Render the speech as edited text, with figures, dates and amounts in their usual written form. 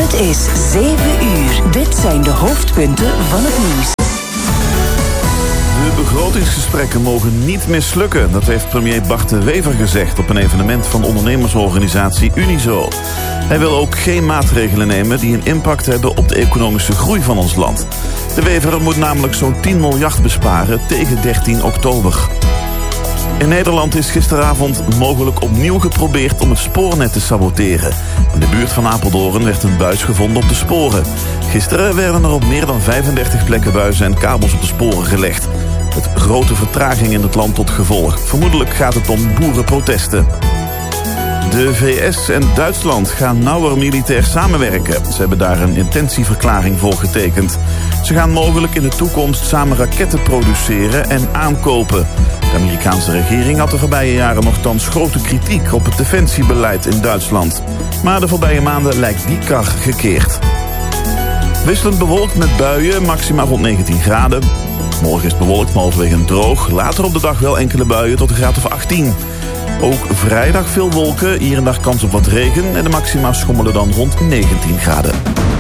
Het is 7 uur. Dit zijn de hoofdpunten van het nieuws. De begrotingsgesprekken mogen niet mislukken. Dat heeft premier Bart de Wever gezegd op een evenement van ondernemersorganisatie Unizo. Hij wil ook geen maatregelen nemen die een impact hebben op de economische groei van ons land. De Wever moet namelijk zo'n 10 miljard besparen tegen 13 oktober. In Nederland is gisteravond mogelijk opnieuw geprobeerd om het spoornet te saboteren. In de buurt van Apeldoorn werd een buis gevonden op de sporen. Gisteren werden er op meer dan 35 plekken buizen en kabels op de sporen gelegd. Met grote vertraging in het land tot gevolg. Vermoedelijk gaat het om boerenprotesten. De VS en Duitsland gaan nauwer militair samenwerken. Ze hebben daar een intentieverklaring voor getekend. Ze gaan mogelijk in de toekomst samen raketten produceren en aankopen. De Amerikaanse regering had de voorbije jaren nogthans grote kritiek op het defensiebeleid in Duitsland. Maar de voorbije maanden lijkt die kar gekeerd. Wisselend bewolkt met buien, maxima rond 19 graden. Morgen is het bewolkt, maar overwegend droog. Later op de dag wel enkele buien tot een graad of 18. Ook vrijdag veel wolken, hier en daar kans op wat regen. En de maxima schommelen dan rond 19 graden.